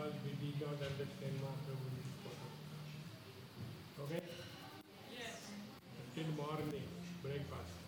because we did not understand Master Buddhist spoken. Okay? Yes. Till morning, breakfast.